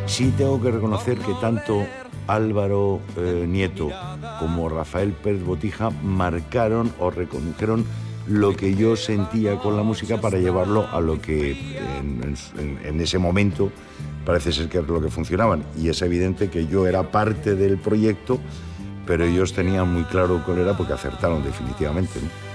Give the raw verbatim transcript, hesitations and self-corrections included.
Sí tengo que reconocer que tanto Álvaro eh, Nieto como Rafael Pérez Botija marcaron o recondujeron lo que yo sentía con la música para llevarlo a lo que en, en, en ese momento parece ser que es lo que funcionaban. Y es evidente que yo era parte del proyecto, pero ellos tenían muy claro cuál era porque acertaron definitivamente, ¿no?